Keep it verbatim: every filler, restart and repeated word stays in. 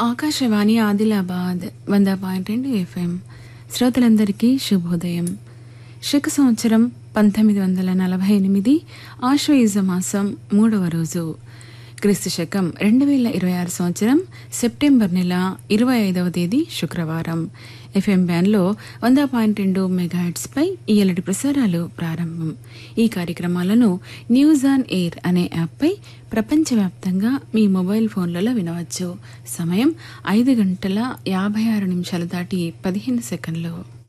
ఆకాశవాణి ఆదిలాబాద్ వంద పాయింట్ రెండు ఎఫ్ఎం శ్రోతలందరికీ శుభోదయం. శక సంవత్సరం పంతొమ్మిది వందల నలభై ఎనిమిది ఆశ్వయుజ మాసం మూడవ రోజు, క్రీస్తు శకం రెండు వేల ఇరవై ఆరు సంవత్సరం సెప్టెంబర్ నెల ఇరవై ఐదవ తేదీ శుక్రవారం. ఎఫ్ఎం బ్యాండ్లో వంద పాయింట్ రెండు మెగాహెట్స్పై ఈయలటి ప్రసారాలు ప్రారంభం. ఈ కార్యక్రమాలను న్యూస్ ఆన్ ఎయిర్ అనే యాప్పై ప్రపంచవ్యాప్తంగా మీ మొబైల్ ఫోన్లలో వినవచ్చు. సమయం ఐదు గంటల యాభై ఆరు నిమిషాలు దాటి పదిహేను సెకండ్లు.